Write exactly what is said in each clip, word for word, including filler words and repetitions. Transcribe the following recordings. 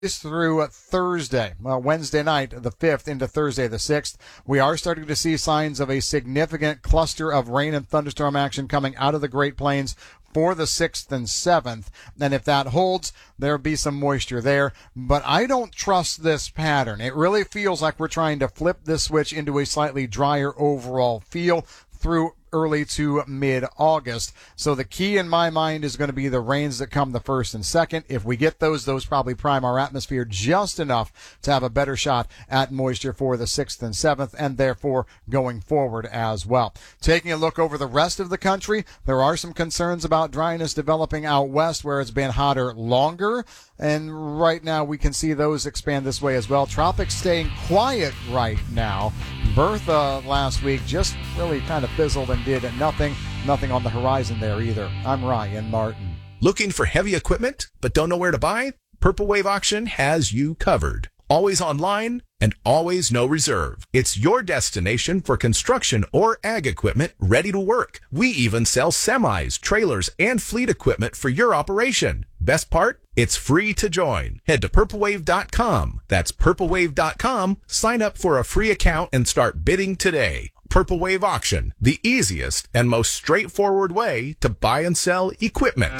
through Thursday, well, Wednesday night, the fifth, into Thursday, the sixth, we are starting to see signs of a significant cluster of rain and thunderstorm action coming out of the Great Plains for the sixth and seventh. And if that holds, there'll be some moisture there. But I don't trust this pattern. It really feels like we're trying to flip this switch into a slightly drier overall feel through early to mid-August. So the key in my mind is going to be the rains that come the first and second. If we get those, those probably prime our atmosphere just enough to have a better shot at moisture for the sixth and seventh, and therefore going forward as well. Taking a look over the rest of the country, there are some concerns about dryness developing out west where it's been hotter longer. And right now we can see those expand this way as well. Tropics staying quiet right now. Bertha last week just really kind of fizzled and did nothing. Nothing on the horizon there either. I'm Ryan Martin. Looking for heavy equipment but don't know where to buy? Purple Wave Auction has you covered. Always online and always no reserve. It's your destination for construction or ag equipment ready to work. We even sell semis, trailers, and fleet equipment for your operation. Best part? It's free to join. Head to purple wave dot com. That's purple wave dot com. Sign up for a free account and start bidding today. Purple Wave Auction, the easiest and most straightforward way to buy and sell equipment.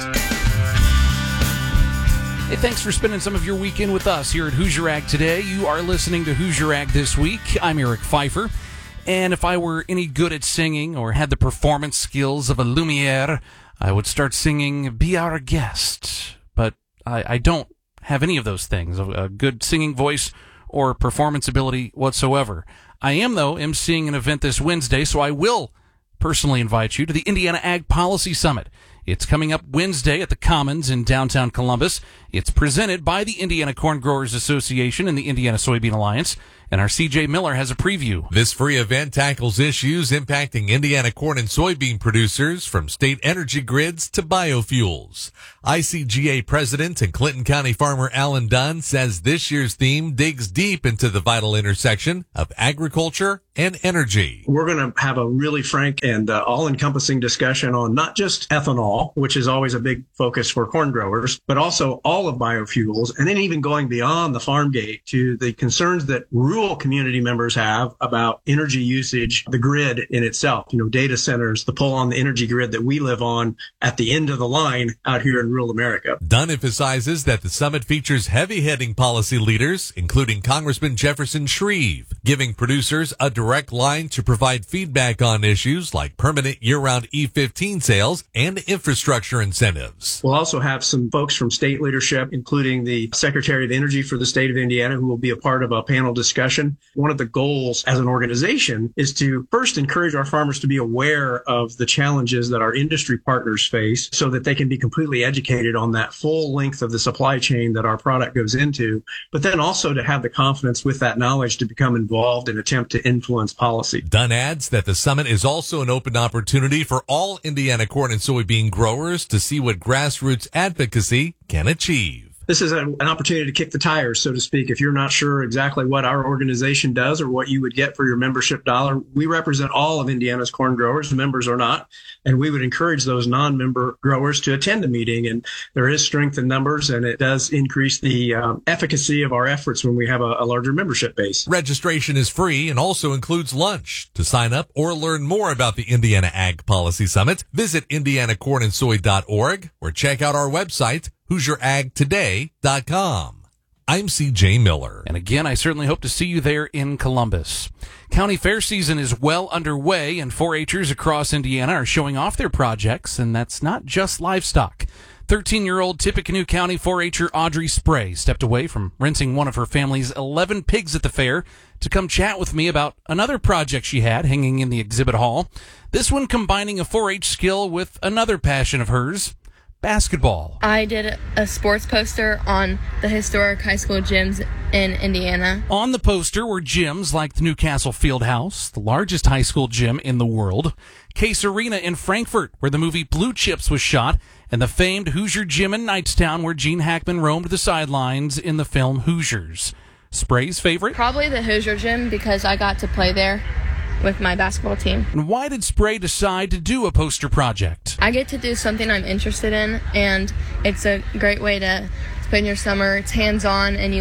Hey, thanks for spending some of your weekend with us here at Hoosier Ag Today. You are listening to Hoosier Ag This Week. I'm Eric Pfeiffer. And if I were any good at singing or had the performance skills of a Lumiere, I would start singing Be Our Guest. But I, I don't have any of those things, a good singing voice or performance ability whatsoever. I am, though, emceeing an event this Wednesday, so I will personally invite you to the Indiana Ag Policy Summit. It's coming up Wednesday at the Commons in downtown Columbus. It's presented by the Indiana Corn Growers Association and the Indiana Soybean Alliance. And our C J Miller has a preview. This free event tackles issues impacting Indiana corn and soybean producers, from state energy grids to biofuels. I C G A President and Clinton County farmer Alan Dunn says this year's theme digs deep into the vital intersection of agriculture and energy. We're going to have a really frank and uh, all-encompassing discussion on not just ethanol, which is always a big focus for corn growers, but also all of biofuels, and then even going beyond the farm gate to the concerns that rural community members have about energy usage, the grid in itself, you know, data centers, the pull on the energy grid that we live on at the end of the line out here in rural America. Dunn emphasizes that the summit features heavy-hitting policy leaders, including Congressman Jefferson Shreve, giving producers a direct line to provide feedback on issues like permanent year-round E fifteen sales and infrastructure incentives. We'll also have some folks from state leadership, including the Secretary of Energy for the state of Indiana, who will be a part of a panel discussion. One of the goals as an organization is to first encourage our farmers to be aware of the challenges that our industry partners face so that they can be completely educated on that full length of the supply chain that our product goes into, but then also to have the confidence with that knowledge to become involved and attempt to influence policy. Dunn adds that the summit is also an open opportunity for all Indiana corn and soybean growers to see what grassroots advocacy can achieve. This is a, an opportunity to kick the tires, so to speak. If you're not sure exactly what our organization does or what you would get for your membership dollar, we represent all of Indiana's corn growers, members or not, and we would encourage those non-member growers to attend a meeting. And there is strength in numbers, and it does increase the um, efficacy of our efforts when we have a, a larger membership base. Registration is free and also includes lunch. To sign up or learn more about the Indiana Ag Policy Summit, visit indiana corn and soy dot org or check out our website, hoosier ag today dot com. I'm C J Miller. And again, I certainly hope to see you there in Columbus. County fair season is well underway, and four H'ers across Indiana are showing off their projects, and that's not just livestock. thirteen-year-old Tippecanoe County four H'er Audrey Spray stepped away from rinsing one of her family's eleven pigs at the fair to come chat with me about another project she had hanging in the exhibit hall. This one combining a four H skill with another passion of hers, basketball. I did a sports poster on the historic high school gyms in Indiana. On the poster were gyms like the Newcastle Fieldhouse, the largest high school gym in the world, Case Arena in Frankfort, where the movie Blue Chips was shot, and the famed Hoosier Gym in Knightstown, where Gene Hackman roamed the sidelines in the film Hoosiers. Spray's favorite? Probably the Hoosier Gym, because I got to play there with my basketball team. And why did Spray decide to do a poster project? I get to do something I'm interested in, and it's a great way to spend your summer. It's hands-on and you